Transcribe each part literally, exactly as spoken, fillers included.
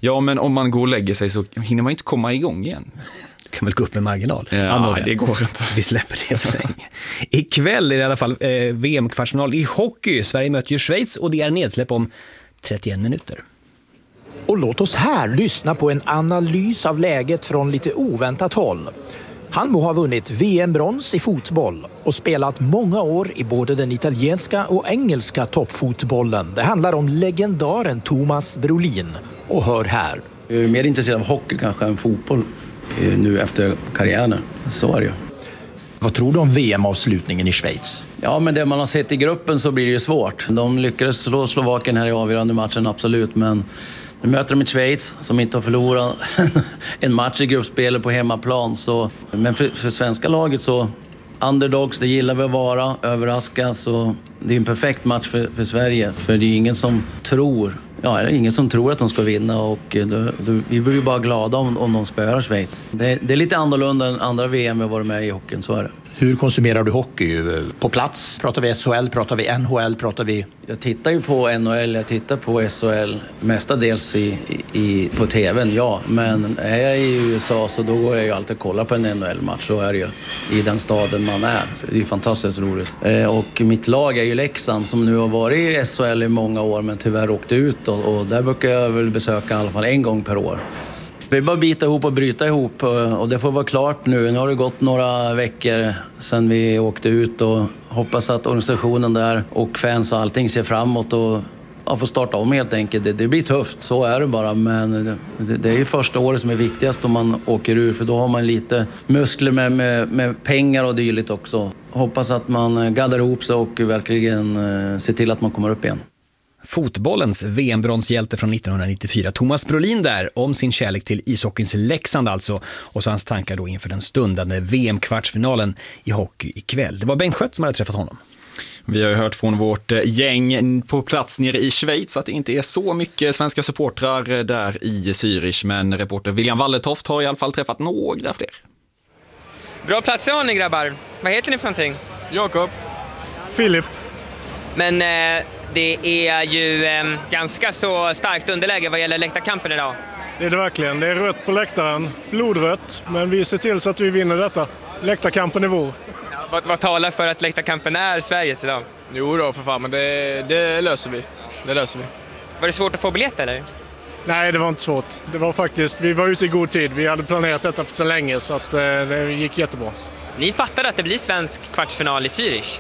Ja, men om man går och lägger sig så hinner man inte komma igång igen. Du kan väl gå upp med marginal? Ja, ja det går inte. Vi släpper det så länge. Ikväll är det i alla fall eh, V M-kvartsfinal i hockey. Sverige möter ju Schweiz och det är nedsläpp om trettioen minuter. Och låt oss här lyssna på en analys av läget från lite oväntat håll. Han må ha vunnit V M-brons i fotboll och spelat många år i både den italienska och engelska toppfotbollen. Det handlar om legendaren Thomas Brolin. Och hör här. Jag är mer intresserad av hockey kanske än fotboll nu efter karriären. Så är det ju. Vad tror du om V M-avslutningen i Schweiz? Ja, men det man har sett i gruppen så blir det ju svårt. De lyckades slå Slovakien här i avgörande matchen, absolut. Men nu möter de ett Schweiz som inte har förlorat en match i gruppspelet på hemmaplan. Så, men för, för svenska laget så, underdogs, det gillar vi att vara, överraska. Så det är en perfekt match för, för Sverige. För det är ingen som tror, ja, det är ingen som tror att de ska vinna. Och då, då, vi blir ju bara glada om, om de spöar Schweiz. Det, det är lite annorlunda än andra V M vi har varit med i hockeyn, så är det. Hur konsumerar du hockey? På plats? Pratar vi S H L? Pratar vi N H L? Pratar vi... Jag tittar ju på N H L, jag tittar på S H L mestadels i, i, på tvn, ja. Men är jag i U S A så då går jag ju alltid och kollar på en N H L-match. Så är det ju i den staden man är. Det är ju fantastiskt roligt. Och mitt lag är ju Leksand som nu har varit i S H L i många år men tyvärr åkte ut. Och, och där brukar jag väl besöka i alla fall en gång per år. Vi bara bita ihop och bryta ihop och det får vara klart nu. Nu har det gått några veckor sedan vi åkte ut och hoppas att organisationen där och fans och allting ser framåt och ja, får starta om helt enkelt. Det, det blir tufft, så är det bara. Men det, det är ju första året som är viktigast om man åker ur för då har man lite muskler med, med, med pengar och dylikt också. Hoppas att man gaddar ihop sig och verkligen eh, ser till att man kommer upp igen. Fotbollens V M-bronshjälte från nittonhundranittiofyra, Thomas Brolin där, om sin kärlek till ishockeyns Leksand alltså, och så hans tankar då inför den stundande V M-kvartsfinalen i hockey ikväll. Det var Bengt Schött som hade träffat honom. Vi har ju hört från vårt gäng på plats nere i Schweiz att det inte är så mycket svenska supportrar där i Zürich, men reporter William Walletoft har i alla fall träffat några fler. Bra platser har ni, grabbar. Vad heter ni för någonting? Jakob. Filip. Men eh, det är ju eh, ganska så starkt underläge vad gäller läktarkampen idag. Det är det verkligen. Det är rött på läktaren. Blodrött. Men vi ser till så att vi vinner detta. Läktarkampen är vår. Ja, vad, vad talar för att läktarkampen är Sveriges idag? Jo då, för fan. Men det, det löser vi. Det löser vi. Var det svårt att få biljetter eller? Nej, det var inte svårt. Det var faktiskt, vi var ute i god tid. Vi hade planerat detta för så länge så att, eh, det gick jättebra. Ni fattade att det blir svensk kvartsfinal i Zürich?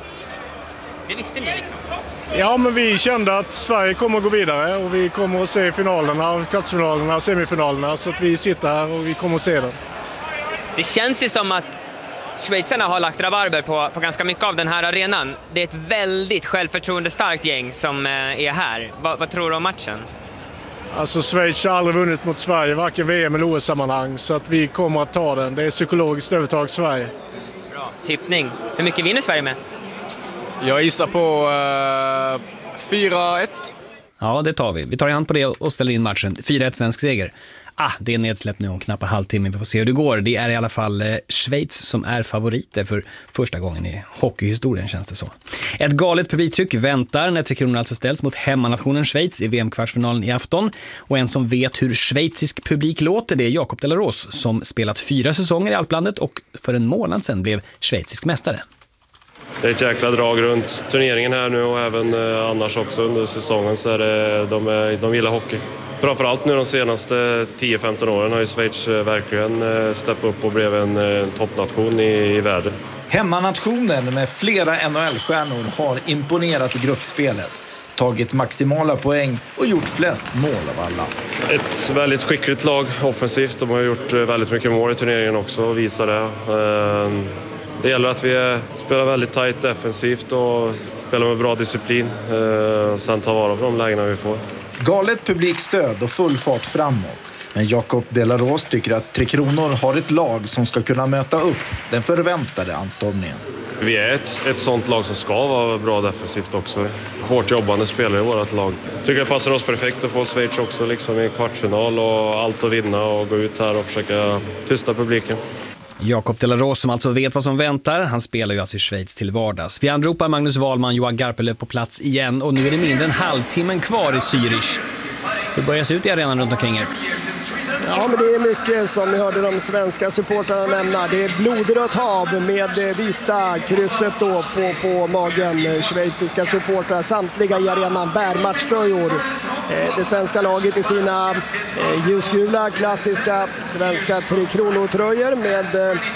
Det visste ni liksom? Ja, men vi kände att Sverige kommer att gå vidare och vi kommer att se finalerna, kvartsfinalerna och semifinalerna. Så att vi sitter här och vi kommer att se det. Det känns ju som att schweizarna har lagt rabarber på, på ganska mycket av den här arenan. Det är ett väldigt självförtroendestarkt gäng som är här. Va, vad tror du om matchen? Alltså Schweiz har aldrig vunnit mot Sverige, varken V M eller O S-sammanhang. Så att vi kommer att ta den. Det är psykologiskt övertag Sverige. Bra. Tippning. Hur mycket vinner Sverige med? Jag gissar på uh, fyra ett. Ja, det tar vi. Vi tar i hand på det och ställer in matchen. fyra ett svensk seger. Ah, det är nedsläpp nu om knappt halvtimme. Vi får se hur det går. Det är i alla fall eh, Schweiz som är favoriter för första gången i hockeyhistorien, känns det så. Ett galet publiktryck väntar när Tre Kronor alltså ställs mot hemmanationen Schweiz i V M-kvartsfinalen i afton. Och en som vet hur schweizisk publik låter, det är Jakob de la Rose som spelat fyra säsonger i Alplandet och för en månad sedan blev schweizisk mästare. Det är ett jäkla drag runt turneringen här nu och även eh, annars också under säsongen så är det, de, är, de gillar hockey. Framförallt nu de senaste tio femton åren har ju Schweiz verkligen eh, steppat upp och blev en eh, toppnation i, i världen. Hemmanationen med flera N H L-stjärnor har imponerat i gruppspelet, tagit maximala poäng och gjort flest mål av alla. Ett väldigt skickligt lag offensivt. De har gjort väldigt mycket mål i turneringen också och visar det. Eh, Det gäller att vi spelar väldigt tajt defensivt och spelar med bra disciplin och sen tar vara på de lägena vi får. Galet publikstöd och full fart framåt. Men Jakob de la Rose tycker att Tre Kronor har ett lag som ska kunna möta upp den förväntade anstormningen. Vi är ett, ett sånt lag som ska vara bra defensivt också. Hårt jobbande spelare i vårt lag. Tycker det passar oss perfekt att få Schweiz också liksom i kvartsfinal och allt att vinna och gå ut här och försöka tysta publiken. Jakob de la Rose som alltså vet vad som väntar. Han spelar ju alltså i Schweiz till vardags. Vi anropar Magnus Wahlman, Johan Garpelöv på plats igen. Och nu är det mindre än halvtimmen kvar i Zürich. Hur börjar se ut i arenan runt omkring er? Ja, men det är mycket som vi hörde de svenska supportrarna nämna. Det är blodrött hav med vita krysset då på, på magen. Schweiziska supportrar, samtliga i arenan bär matchtröjor. Det svenska laget i sina ljusgula, klassiska svenska tre kronor-tröjor med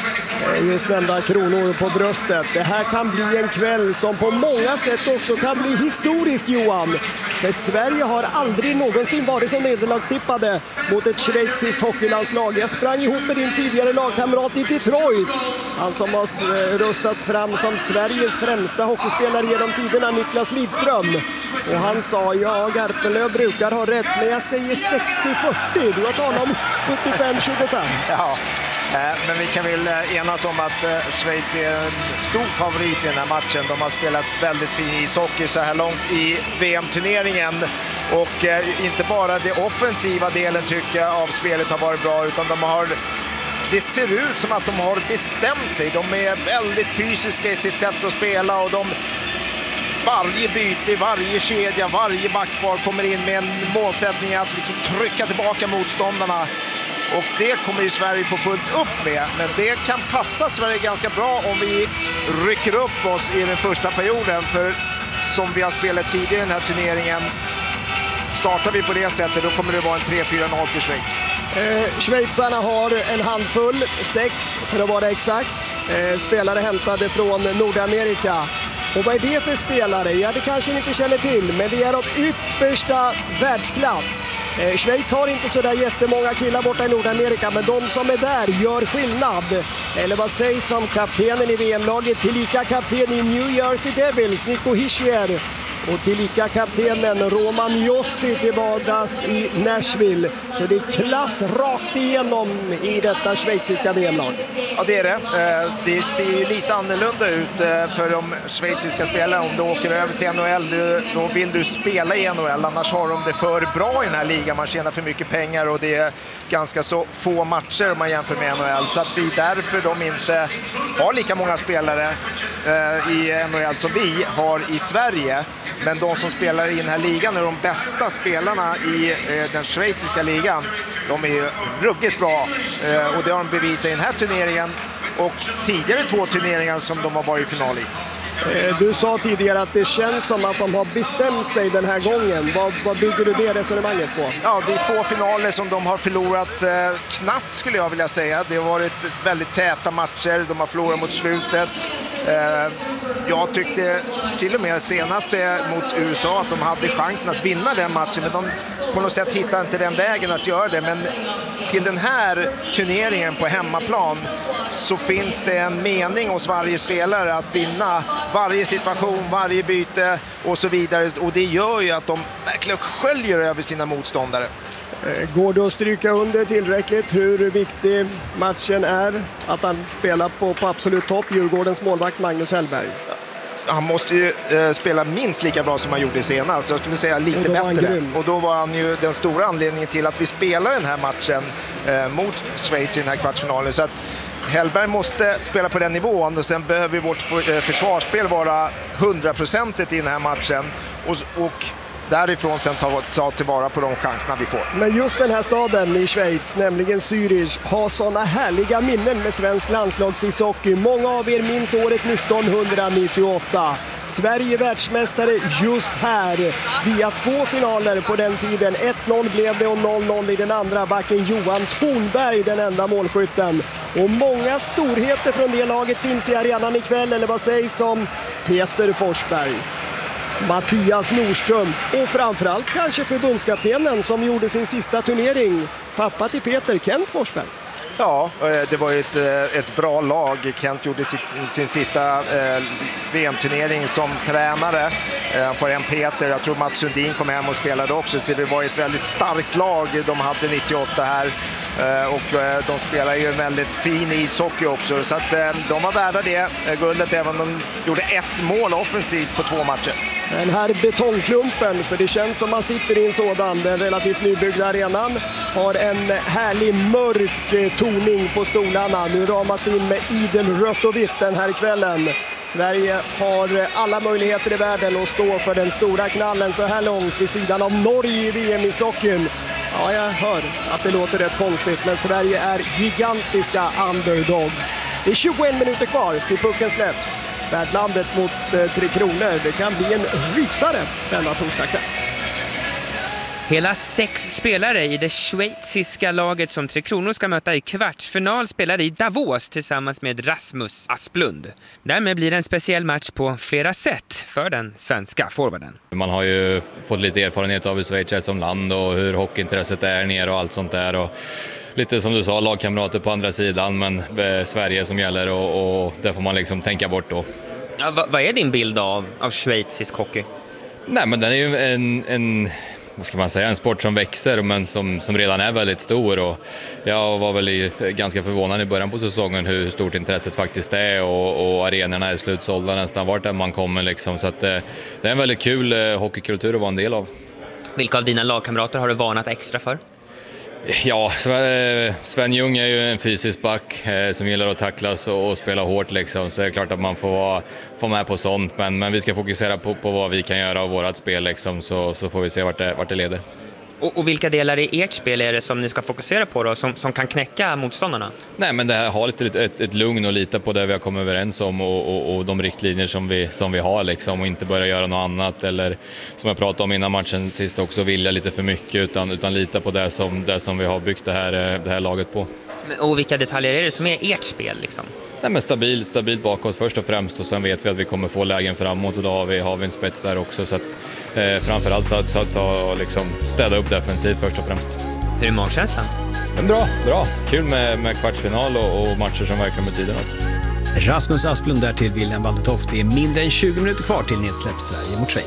just nämnda kronor på bröstet. Det här kan bli en kväll som på många sätt också kan bli historisk, Johan. För Sverige har aldrig någonsin varit så nederlagstippade mot ett schweiziskt hockeylandslag. Jag sprang ihop med din tidigare lagkamrat i Detroit. Han som har röstats fram som Sveriges främsta hockeyspelare genom tiderna, Niklas Lidström. Och han sa, ja, Garpenlöv brukar ha rätt, men jag säger sextio fyrtio. Du har talat om sjuttiofem tjugofem. Ja. Men vi kan väl enas om att Schweiz är en stor favorit i den här matchen. De har spelat väldigt fin ishockey så här långt i V M-turneringen. Och inte bara det offensiva delen tycker jag av spelet har varit bra, utan de har... Det ser ut som att de har bestämt sig. De är väldigt fysiska i sitt sätt att spela och de... Varje byte, varje kedja, varje backpar kommer in med en målsättning att liksom trycka tillbaka motståndarna. Och det kommer ju Sverige få fullt upp med. Men det kan passa Sverige ganska bra om vi rycker upp oss i den första perioden. För som vi har spelat tidigare i den här turneringen, startar vi på det sättet, då kommer det vara en tre fyra noll till Schweiz. Eh, Schweizarna har en handfull, sex för att vara exakt, eh, spelare hämtade från Nordamerika. Och vad är det för spelare? Ja, det kanske ni inte känner till, men det är av yppersta världsklass. Eh, Schweiz har inte så där jättemånga killar borta i Nordamerika, men de som är där gör skillnad. Eller vad sägs om kaptenen i V M-laget, tillika kapten i New Jersey Devils, Nico Hischier. Och tillika kaptenen Roman Josi till vardags i Nashville. Så det är klass rakt igenom i detta schweiziska V M-lag. Ja, det är det. Det ser ju lite annorlunda ut för de schweiziska spelarna. Om du åker över till N H L, då vill du spela i N H L. Annars har de det för bra i den här ligan. Man tjänar för mycket pengar och det är ganska så få matcher om man jämför med N H L. Så att det är därför de inte har lika många spelare i N H L som vi har i Sverige. Men de som spelar i den här ligan är de bästa spelarna i eh, den schweiziska ligan. De är ruggigt bra eh, och det har de bevisat i den här turneringen och tidigare två turneringar som de har varit i final i. Du sa tidigare att det känns som att de har bestämt sig den här gången. Vad, vad bygger du det resonemanget på? Ja, det är två finaler som de har förlorat eh, knappt skulle jag vilja säga. Det har varit väldigt täta matcher, de har förlorat mot slutet. Eh, jag tyckte till och med senast mot U S A att de hade chansen att vinna den matchen, men de på något sätt hittade inte den vägen att göra det. Men till den här turneringen på hemmaplan så finns det en mening hos varje spelare att vinna varje situation, varje byte och så vidare. Och det gör ju att de verkligen sköljer över sina motståndare. Går det att stryka under tillräckligt hur viktig matchen är att han spelar på, på absolut topp, Djurgårdens målvakt Magnus Hellberg? Han måste ju eh, spela minst lika bra som han gjorde senast. Jag skulle säga lite bättre. Och då var han ju den stora anledningen till att vi spelar den här matchen eh, mot Schweiz i den här kvartsfinalen. Så att Hellberg måste spela på den nivån och sen behöver vårt försvarsspel vara hundraprocentigt i den här matchen. Och, och därifrån sen ta, ta tillvara på de chanserna vi får. Men just den här staden i Schweiz, nämligen Zürich, har sådana härliga minnen med svensk landslagsishockey. Många av er minns året nittonhundranittioåtta. Sverige världsmästare just här. Via två finaler på den tiden. ett noll blev det och noll noll i den andra. Backen Johan Thornberg, den enda målskytten. Och många storheter från det laget finns i arenan ikväll. Eller vad sägs om Peter Forsberg, Mattias Nordström och framförallt kanske förbundskaptenen som gjorde sin sista turnering, pappa till Peter, Kent Forsberg. Ja, det var ju ett, ett bra lag. Kent gjorde sitt, sin sista eh, V M-turnering som tränare eh, för en Peter. Jag tror Mats Sundin kom hem och spelade också, så det var ett väldigt starkt lag de hade nittioåtta här. Eh, och eh, de spelar ju en väldigt fin ishockey också, så att eh, de var värda det eh, guldet, även om de gjorde ett mål offensivt på två matcher. Den här betongklumpen, för det känns som man sitter i en sådan, den relativt nybyggda arenan, har en härlig mörk toning på stolarna. Nu ramas det in med idel rött och vitt den här kvällen. Sverige har alla möjligheter i världen att stå för den stora knallen så här långt vid sidan av Norge i V M-ishockeyn. Ja, jag hör att det låter rätt konstigt, men Sverige är gigantiska underdogs. Det är tjugoen minuter kvar till pucken släpps. Värdlandet mot eh, Tre Kronor. Det kan bli en rysare denna torsdagskväll. Hela sex spelare i det schweiziska laget som Tre Kronor ska möta i kvartsfinal spelar i Davos tillsammans med Rasmus Asplund. Därmed blir det en speciell match på flera sätt för den svenska forwarden. Man har ju fått lite erfarenhet av hur Schweiz är som land och hur hockeyintresset är nere och allt sånt där. Och lite som du sa, lagkamrater på andra sidan, men Sverige som gäller och, och det får man liksom tänka bort då. Ja, vad, vad är din bild av, av schweizisk hockey? Nej, men den är ju en... en vad ska man säga, en sport som växer men som, som redan är väldigt stor, och jag var väl i, ganska förvånad i början på säsongen hur stort intresset faktiskt är, och, och arenorna är slutsålda nästan vart där man kommer liksom, så att det, det är en väldigt kul eh, hockeykultur att vara en del av. Vilka av dina lagkamrater har du varnat extra för? Ja, Sven Ljung är ju en fysisk back eh, som gillar att tacklas och, och spela hårt liksom, så det är klart att man får få med på sånt, men, men vi ska fokusera på, på vad vi kan göra av vårat spel liksom, så, så får vi se vart det, vart det leder. Och, och vilka delar i ert spel är det som ni ska fokusera på då, som, som kan knäcka motståndarna? Nej, men det här har lite ett, ett lugn och lita på det vi har kommit överens om och, och, och de riktlinjer som vi, som vi har liksom, och inte börja göra något annat, eller som jag pratade om innan matchen sist också, vilja lite för mycket, utan, utan lita på det som, det som vi har byggt det här, det här laget på. Och vilka detaljer är det som är ert spel liksom? Nej, men stabil, stabil bakåt först och främst, och sen vet vi att vi kommer få lägen framåt, och då har vi, har vi en spets där också, så att eh, framförallt att ta, ta, liksom, städa upp defensivt först och främst. Hur är magkänslan? Men bra, bra. Kul med, med kvartsfinal och, och matcher som verkligen betyder något. Rasmus Asplund där till William Waldetoft. Det är mindre än tjugo minuter kvar till nedsläpp Sverige mot Schweiz.